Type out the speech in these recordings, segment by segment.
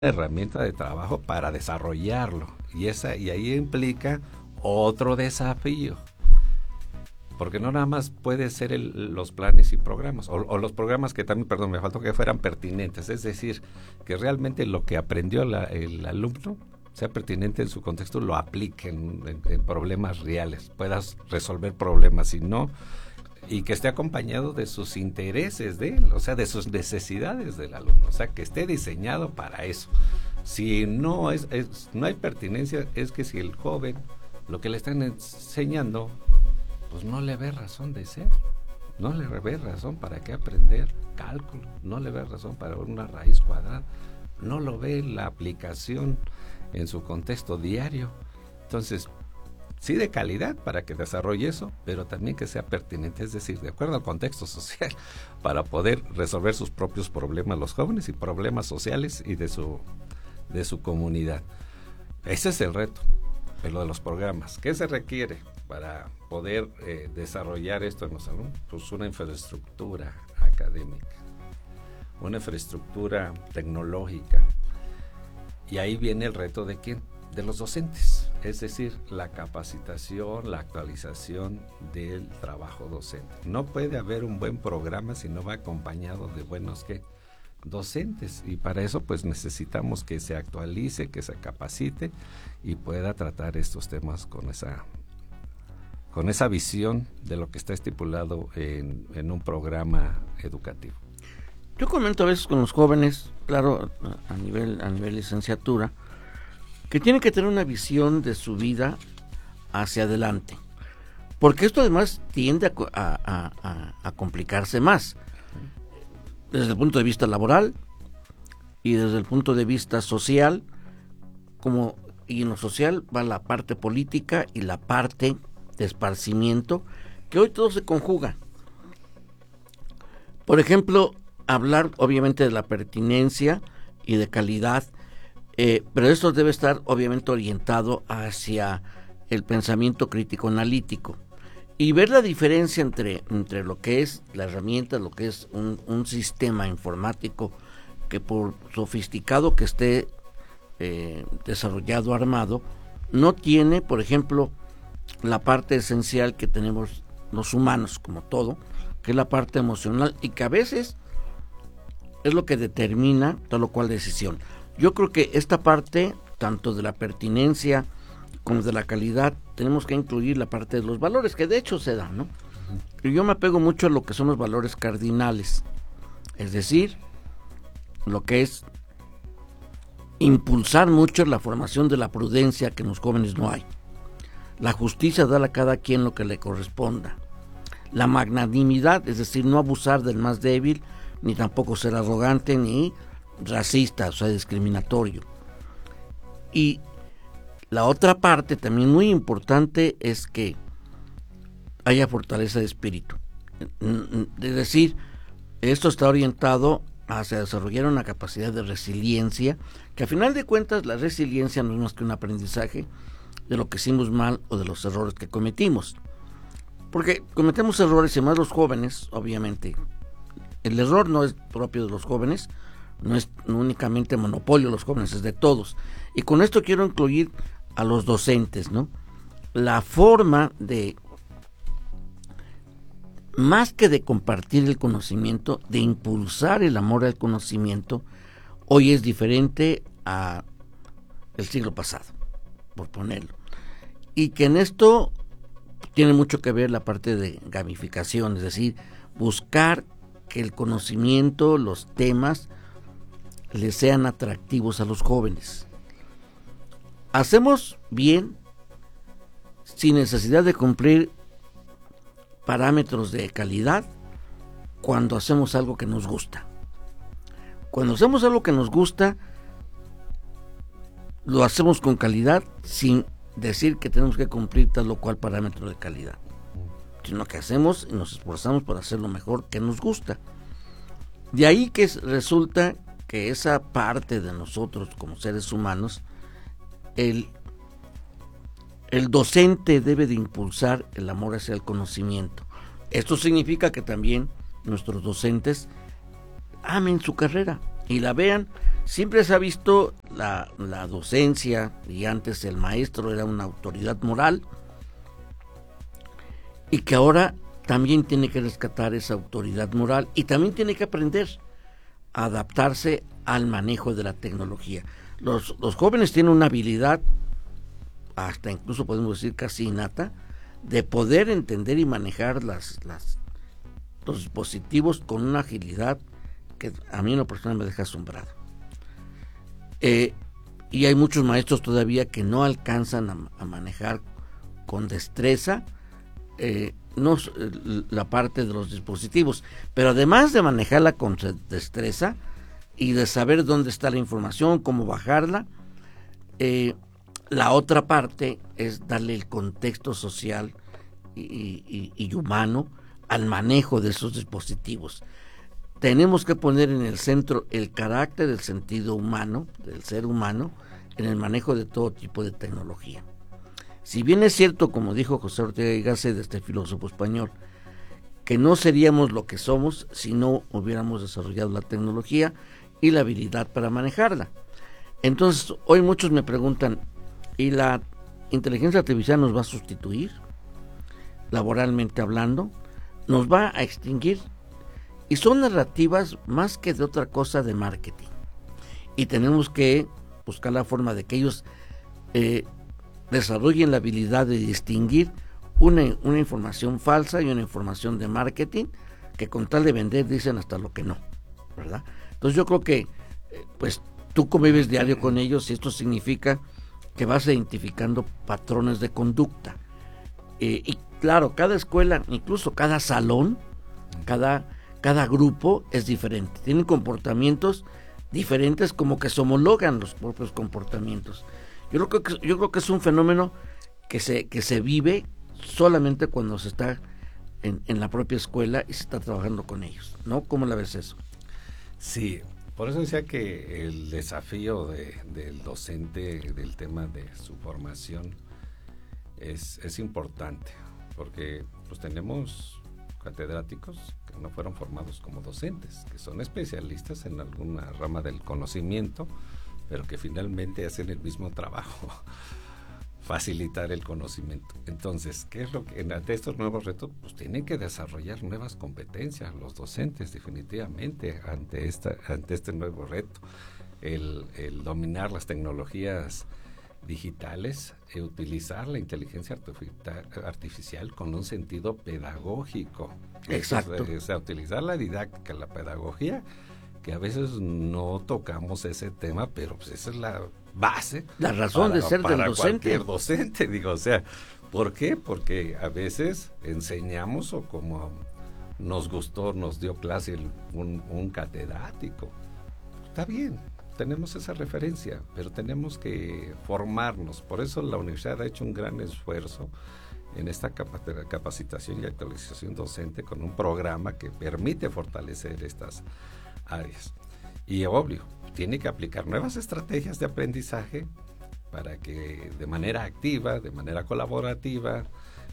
herramienta de trabajo para desarrollarlo. Y ahí implica otro desafío. Porque no nada más puede ser los planes y programas, o los programas que también, perdón, me faltó que fueran pertinentes, es decir, que realmente lo que aprendió el alumno sea pertinente en su contexto, lo aplique en problemas reales, puedas resolver problemas, y no, y que esté acompañado de sus intereses de él, o sea, de sus necesidades del alumno, o sea, que esté diseñado para eso. Si no no hay pertinencia, es que si el joven lo que le están enseñando, pues no le ve razón de ser, no le ve razón para qué aprender cálculo, no le ve razón para una raíz cuadrada, no lo ve la aplicación en su contexto diario. Entonces, sí, de calidad para que desarrolle eso, pero también que sea pertinente, es decir, de acuerdo al contexto social, para poder resolver sus propios problemas los jóvenes y problemas sociales y de su comunidad. Ese es el reto, lo de los programas. ¿Qué se requiere para poder desarrollar esto en los alumnos? Pues una infraestructura académica, una infraestructura tecnológica. Y ahí viene el reto ¿de quién? De los docentes, es decir, la capacitación, la actualización del trabajo docente. No puede haber un buen programa si no va acompañado de buenos docentes, y para eso pues necesitamos que se actualice, que se capacite y pueda tratar estos temas con esa visión de lo que está estipulado en un programa educativo. Yo comento a veces con los jóvenes, claro, a nivel licenciatura, que tienen que tener una visión de su vida hacia adelante, porque esto además tiende a complicarse más, desde el punto de vista laboral y desde el punto de vista social, y en lo social va la parte política y la parte de esparcimiento, que hoy todo se conjuga. Por ejemplo, hablar obviamente de la pertinencia y de calidad, pero esto debe estar obviamente orientado hacia el pensamiento crítico analítico y ver la diferencia entre lo que es la herramienta, lo que es un sistema informático, que por sofisticado que esté desarrollado, armado, no tiene, por ejemplo, la parte esencial que tenemos los humanos, como todo, que es la parte emocional, y que a veces es lo que determina tal o cual decisión. Yo creo que esta parte, tanto de la pertinencia como de la calidad, tenemos que incluir la parte de los valores, que de hecho se da, ¿no? Y yo me apego mucho a lo que son los valores cardinales, es decir, lo que es impulsar mucho la formación de la prudencia, que en los jóvenes no hay. La justicia, dar a cada quien lo que le corresponda. La magnanimidad, es decir, no abusar del más débil, ni tampoco ser arrogante, ni racista, o sea, discriminatorio. Y la otra parte también muy importante es que haya fortaleza de espíritu. Es decir, esto está orientado hacia desarrollar una capacidad de resiliencia, que a final de cuentas la resiliencia no es más que un aprendizaje de lo que hicimos mal o de los errores que cometimos. Porque cometemos errores, y más los jóvenes, obviamente. El error no es propio de los jóvenes, no es únicamente monopolio de los jóvenes, es de todos. Y con esto quiero incluir a los docentes, ¿no? La forma de, más que de compartir el conocimiento, de impulsar el amor al conocimiento, hoy es diferente a el siglo pasado, por ponerlo. Y que en esto tiene mucho que ver la parte de gamificación, es decir, buscar que el conocimiento, los temas, les sean atractivos a los jóvenes. Hacemos bien sin necesidad de cumplir parámetros de calidad cuando hacemos algo que nos gusta. Cuando hacemos algo que nos gusta, lo hacemos con calidad sin decir que tenemos que cumplir tal o cual parámetro de calidad, sino que hacemos y nos esforzamos por hacer lo mejor que nos gusta. De ahí que resulta que esa parte de nosotros como seres humanos, el docente debe de impulsar el amor hacia el conocimiento. Esto significa que también nuestros docentes amen su carrera y la vean. Siempre se ha visto la docencia, y antes el maestro era una autoridad moral, y que ahora también tiene que rescatar esa autoridad moral y también tiene que aprender a adaptarse al manejo de la tecnología. Los jóvenes tienen una habilidad, hasta incluso podemos decir casi innata, de poder entender y manejar los dispositivos con una agilidad que a mí en lo personal me deja asombrado. Y hay muchos maestros todavía que no alcanzan a manejar con destreza la parte de los dispositivos, pero además de manejarla con destreza y de saber dónde está la información, cómo bajarla, la otra parte es darle el contexto social y humano al manejo de esos dispositivos. Tenemos que poner en el centro el carácter, el sentido humano, del ser humano, en el manejo de todo tipo de tecnología. Si bien es cierto, como dijo José Ortega y Gasset, este filósofo español, que no seríamos lo que somos si no hubiéramos desarrollado la tecnología y la habilidad para manejarla. Entonces, hoy muchos me preguntan, ¿y la inteligencia artificial nos va a sustituir? Laboralmente hablando, ¿nos va a extinguir? Y son narrativas más que de otra cosa de marketing. Y tenemos que buscar la forma de que ellos desarrollen la habilidad de distinguir una información falsa y una información de marketing, que con tal de vender dicen hasta lo que no, ¿verdad? Entonces yo creo que pues tú convives diario con ellos y esto significa que vas identificando patrones de conducta. Y claro, cada escuela, incluso cada salón, cada grupo es diferente, tienen comportamientos diferentes, como que se homologan los propios comportamientos. Yo creo que es un fenómeno que se vive solamente cuando se está en la propia escuela y se está trabajando con ellos, ¿no? ¿Cómo la ves eso? Sí, por eso decía que el desafío del docente, del tema de su formación, es importante, porque pues tenemos catedráticos que no fueron formados como docentes, que son especialistas en alguna rama del conocimiento, pero que finalmente hacen el mismo trabajo, facilitar el conocimiento. Entonces, ¿qué es lo que ante estos nuevos retos? Pues tienen que desarrollar nuevas competencias los docentes, definitivamente, ante este nuevo reto. El dominar las tecnologías digitales, utilizar la inteligencia artificial con un sentido pedagógico. Exacto. O sea, utilizar la didáctica, la pedagogía, que a veces no tocamos ese tema, pero pues esa es la base. La razón de ser del docente. Para cualquier docente, digo, o sea, ¿por qué? Porque a veces enseñamos o como nos gustó, nos dio clase un catedrático. Está bien, tenemos esa referencia, pero tenemos que formarnos. Por eso la universidad ha hecho un gran esfuerzo en esta capacitación y actualización docente con un programa que permite fortalecer estas áreas. Y obvio, tiene que aplicar nuevas estrategias de aprendizaje para que de manera activa, de manera colaborativa,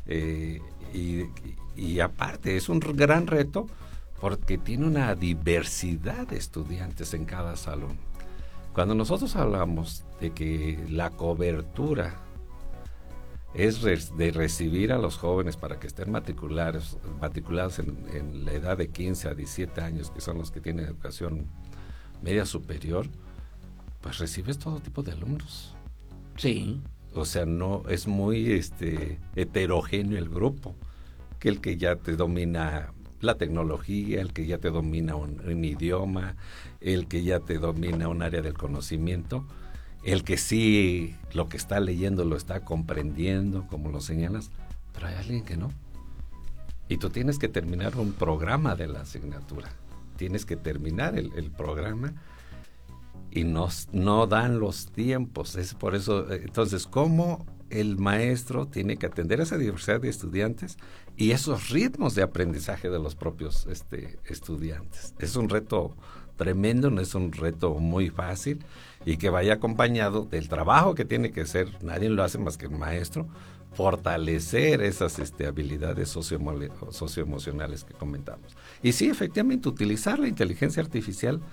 y aparte es un gran reto porque tiene una diversidad de estudiantes en cada salón. Cuando nosotros hablamos de que la cobertura es de recibir a los jóvenes para que estén matriculados en la edad de 15 a 17 años, que son los que tienen educación media superior, pues recibes todo tipo de alumnos. Sí. O sea, no es muy heterogéneo el grupo, que el que ya te domina la tecnología, el que ya te domina un idioma, el que ya te domina un área del conocimiento, el que sí lo que está leyendo lo está comprendiendo, como lo señalas, pero hay alguien que no. Y tú tienes que terminar un programa de la asignatura, tienes que terminar el programa y no dan los tiempos. Es por eso, entonces, ¿cómo el maestro tiene que atender a esa diversidad de estudiantes y esos ritmos de aprendizaje de los propios estudiantes? Es un reto tremendo, no es un reto muy fácil, y que vaya acompañado del trabajo que tiene que hacer, nadie lo hace más que el maestro, fortalecer esas habilidades socioemocionales que comentamos. Y sí, efectivamente, utilizar la inteligencia artificial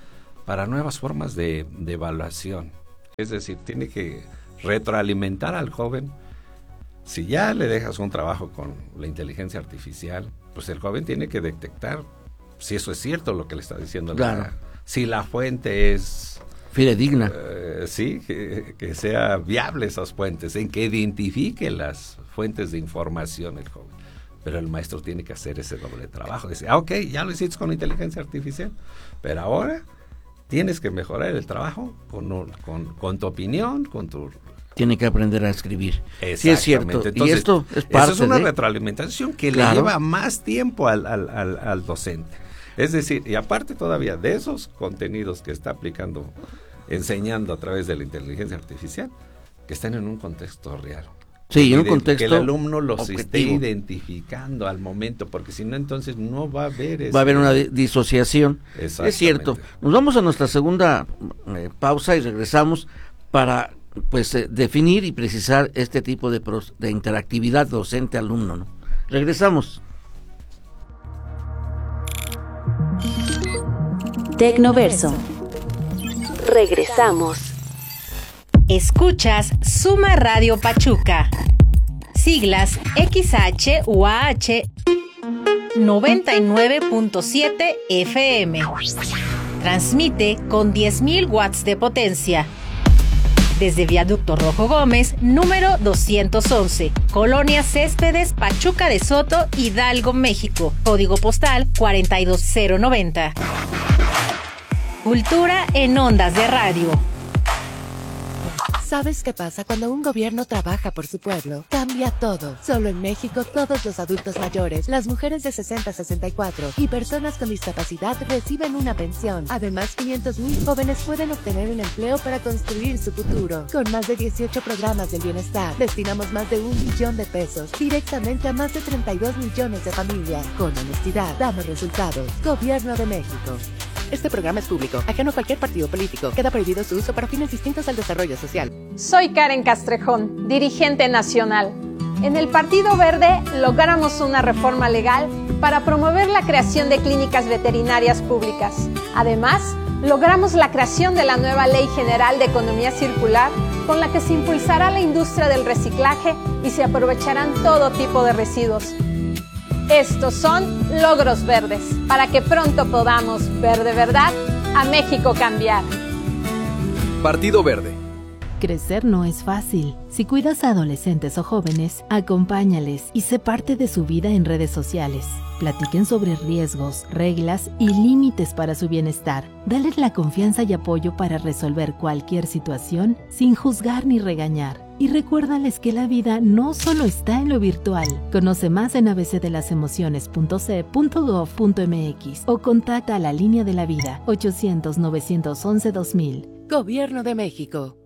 para nuevas formas de evaluación. Es decir, tiene que retroalimentar al joven. Si ya le dejas un trabajo con la inteligencia artificial, pues el joven tiene que detectar si eso es cierto lo que le está diciendo. Claro. Si la fuente es fidedigna. Sí, que sea viable esas fuentes, en que identifique las fuentes de información el joven. Pero el maestro tiene que hacer ese doble trabajo. Dice, ok, ya lo hiciste con inteligencia artificial, pero ahora tienes que mejorar el trabajo con tu opinión, con tu... Tiene que aprender a escribir. Sí, es cierto. Entonces, y esto es parte eso es una retroalimentación que le lleva más tiempo al docente. Es decir, y aparte todavía de esos contenidos que está aplicando, enseñando a través de la inteligencia artificial, que están en un contexto real. Sí, en un contexto que el alumno los objetivo. Esté identificando al momento, porque si no, entonces no va a haber... Va a haber una disociación. Es cierto. Nos vamos a nuestra segunda pausa y regresamos para definir y precisar este tipo de interactividad docente-alumno, ¿no? Regresamos. Tecnoverso. Regresamos. Escuchas Suma Radio Pachuca. Siglas XHUAH 99.7 FM. Transmite con 10.000 watts de potencia. Desde Viaducto Rojo Gómez, número 211, Colonia Céspedes, Pachuca de Soto, Hidalgo, México. Código postal 42090. Cultura en ondas de radio. ¿Sabes qué pasa cuando un gobierno trabaja por su pueblo? Cambia todo. Solo en México, todos los adultos mayores, las mujeres de 60 a 64 y personas con discapacidad reciben una pensión. Además, 500,000 jóvenes pueden obtener un empleo para construir su futuro. Con más de 18 programas del bienestar, destinamos más de 1 billón de pesos directamente a más de 32 millones de familias. Con honestidad, damos resultados. Gobierno de México. Este programa es público, ajeno a cualquier partido político. Queda prohibido su uso para fines distintos al desarrollo social. Soy Karen Castrejón, dirigente nacional. En el Partido Verde logramos una reforma legal para promover la creación de clínicas veterinarias públicas. Además, logramos la creación de la nueva Ley General de Economía Circular, con la que se impulsará la industria del reciclaje y se aprovecharán todo tipo de residuos. Estos son logros verdes, para que pronto podamos ver de verdad a México cambiar. Partido Verde. Crecer no es fácil. Si cuidas a adolescentes o jóvenes, acompáñales y sé parte de su vida en redes sociales. Platiquen sobre riesgos, reglas y límites para su bienestar. Dales la confianza y apoyo para resolver cualquier situación sin juzgar ni regañar. Y recuérdales que la vida no solo está en lo virtual. Conoce más en abcdelasemociones.ce.gov.mx o contacta a la Línea de la Vida 800-911-2000. Gobierno de México.